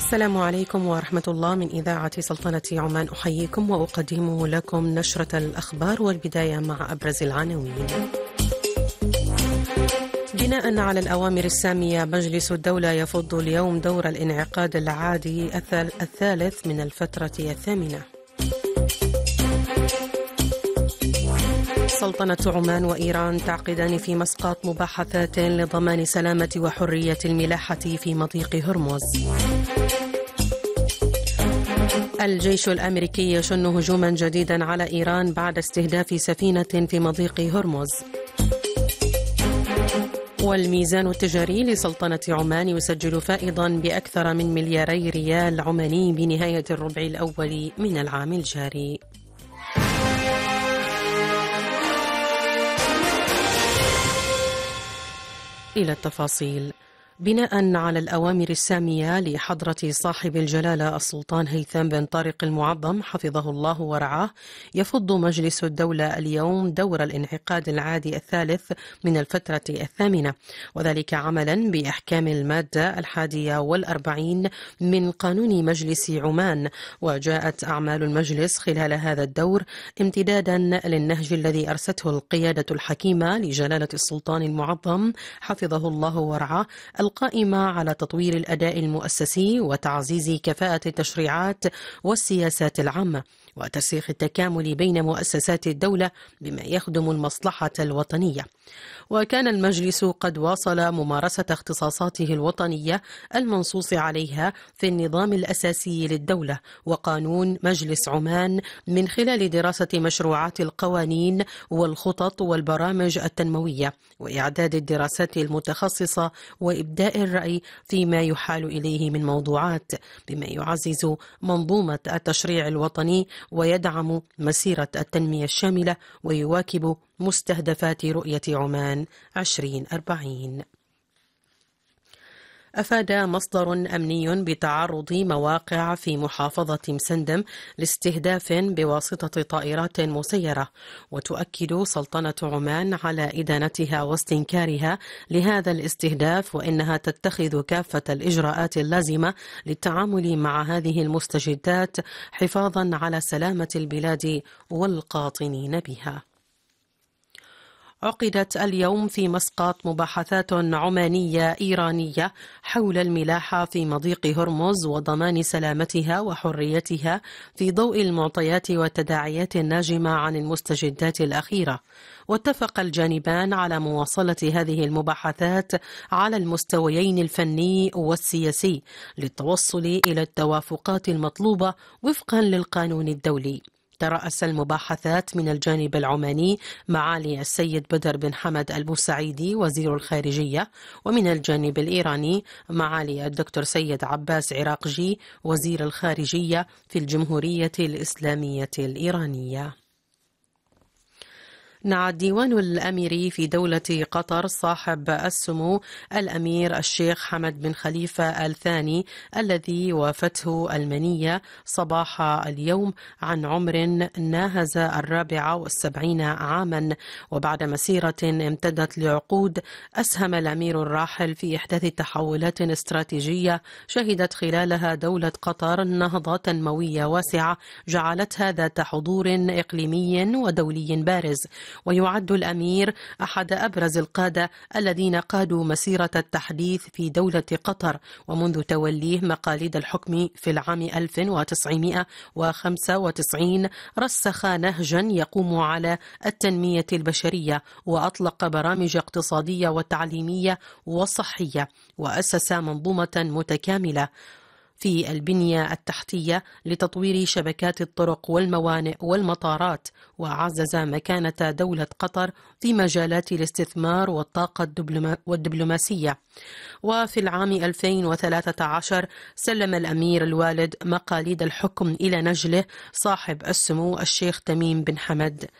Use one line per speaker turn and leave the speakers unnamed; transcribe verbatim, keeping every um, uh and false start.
السلام عليكم ورحمة الله. من إذاعة سلطنة عمان أحييكم وأقدم لكم نشرة الأخبار، والبداية مع أبرز العناوين. بناء على الأوامر السامية، مجلس الدولة يفض اليوم دور الانعقاد العادي الثالث من الفترة الثامنة. سلطنة عمان وإيران تعقدان في مسقط مباحثات لضمان سلامة وحرية الملاحة في مضيق هرمز. الجيش الأمريكي يشن هجوما جديدا على إيران بعد استهداف سفينة في مضيق هرمز. والميزان التجاري لسلطنة عمان يسجل فائضا بأكثر من ملياري ريال عماني بنهاية الربع الأول من العام الجاري. إلى التفاصيل. بناء على الأوامر السامية لحضرة صاحب الجلالة السلطان هيثم بن طارق المعظم حفظه الله ورعاه، يفض مجلس الدولة اليوم دور الانعقاد العادي الثالث من الفترة الثامنة، وذلك عملا بأحكام المادة الحادية والأربعين من قانون مجلس عمان. وجاءت أعمال المجلس خلال هذا الدور امتدادا للنهج الذي أرسته القيادة الحكيمة لجلالة السلطان المعظم حفظه الله ورعاه، القائمة على تطوير الأداء المؤسسي وتعزيز كفاءة التشريعات والسياسات العامة وترسيخ التكامل بين مؤسسات الدولة بما يخدم المصلحة الوطنية. وكان المجلس قد واصل ممارسة اختصاصاته الوطنية المنصوص عليها في النظام الأساسي للدولة وقانون مجلس عمان، من خلال دراسة مشروعات القوانين والخطط والبرامج التنموية وإعداد الدراسات المتخصصة وإبداء الرأي فيما يحال إليه من موضوعات، بما يعزز منظومة التشريع الوطني ويدعم مسيرة التنمية الشاملة ويواكب مستهدفات رؤية عمان عشرين أربعين. أفاد مصدر أمني بتعرض مواقع في محافظة مسندم لاستهداف بواسطة طائرات مسيرة، وتؤكد سلطنة عمان على إدانتها واستنكارها لهذا الاستهداف، وإنها تتخذ كافة الإجراءات اللازمة للتعامل مع هذه المستجدات حفاظا على سلامة البلاد والقاطنين بها. عقدت اليوم في مسقط مباحثات عمانية إيرانية حول الملاحة في مضيق هرمز وضمان سلامتها وحريتها في ضوء المعطيات والتداعيات الناجمة عن المستجدات الأخيرة. واتفق الجانبان على مواصلة هذه المباحثات على المستويين الفني والسياسي للتوصل إلى التوافقات المطلوبة وفقا للقانون الدولي. ترأس المباحثات من الجانب العماني معالي السيد بدر بن حمد البوسعيدي وزير الخارجية، ومن الجانب الإيراني معالي الدكتور سيد عباس عراقجي وزير الخارجية في الجمهورية الإسلامية الإيرانية. نعى الديوان الأميري في دولة قطر صاحب السمو الأمير الشيخ حمد بن خليفة الثاني الذي وافته المنية صباح اليوم عن عمر ناهز الرابعة والسبعين عاما، وبعد مسيرة امتدت لعقود أسهم الأمير الراحل في إحداث تحولات استراتيجية شهدت خلالها دولة قطر نهضة تنموية واسعة جعلتها ذات حضور إقليمي ودولي بارز. ويعد الأمير أحد أبرز القادة الذين قادوا مسيرة التحديث في دولة قطر، ومنذ توليه مقاليد الحكم في العام ألف وتسعمائة وخمسة وتسعين رسخ نهجا يقوم على التنمية البشرية، وأطلق برامج اقتصادية وتعليمية وصحية، وأسس منظومة متكاملة في البنية التحتية لتطوير شبكات الطرق والموانئ والمطارات، وعزز مكانة دولة قطر في مجالات الاستثمار والطاقة والدبلوماسية. وفي العام ألفين وثلاثة عشر سلم الأمير الوالد مقاليد الحكم إلى نجله صاحب السمو الشيخ تميم بن حمد